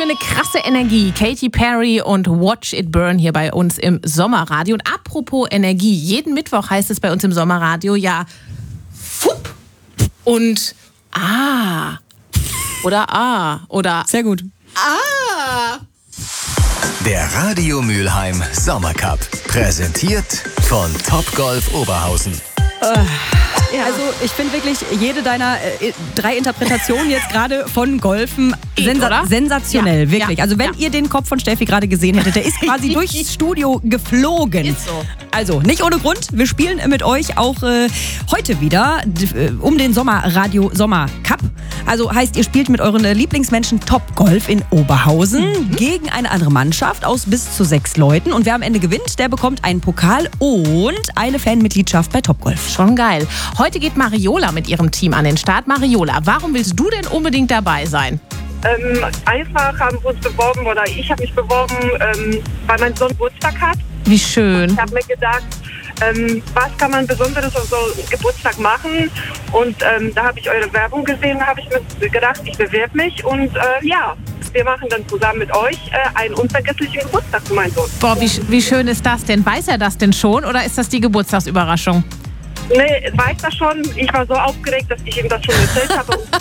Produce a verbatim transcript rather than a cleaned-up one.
für eine krasse Energie. Katy Perry und Watch It Burn hier bei uns im Sommerradio. Und apropos Energie, jeden Mittwoch heißt es bei uns im Sommerradio ja Fupp und Ah oder Ah oder sehr gut. Ah. Der Radio Mülheim Sommercup, präsentiert von Topgolf Oberhausen. Äh. Ja. Also ich finde wirklich jede deiner äh, drei Interpretationen jetzt gerade von Golfen sensa- sensationell, ja, wirklich. Ja, also wenn ja. ihr den Kopf von Steffi gerade gesehen hättet, der ist quasi durchs Studio geflogen. Ist so. Also nicht ohne Grund, wir spielen mit euch auch äh, heute wieder d- um den Sommerradio Sommer Cup. Also heißt, ihr spielt mit euren äh, Lieblingsmenschen Topgolf in Oberhausen mhm. gegen eine andere Mannschaft aus bis zu sechs Leuten. Und wer am Ende gewinnt, der bekommt einen Pokal und eine Fanmitgliedschaft bei Topgolf. Schon geil. Heute geht Mariola mit ihrem Team an den Start. Mariola, warum willst du denn unbedingt dabei sein? Ähm, einfach haben wir uns beworben, oder ich habe mich beworben, ähm, weil mein Sohn Geburtstag hat. Wie schön. Ich habe mir gedacht, ähm, was kann man Besonderes auf so einen Geburtstag machen? Und ähm, da habe ich eure Werbung gesehen, da habe ich mir gedacht, ich bewerbe mich und äh, ja, wir machen dann zusammen mit euch äh, einen unvergesslichen Geburtstag für meinen Sohn. Boah, wie, wie schön ist das denn? Weiß er das denn schon oder ist das die Geburtstagsüberraschung? Nee, weiß das schon. Ich war so aufgeregt, dass ich ihm das schon erzählt habe. Und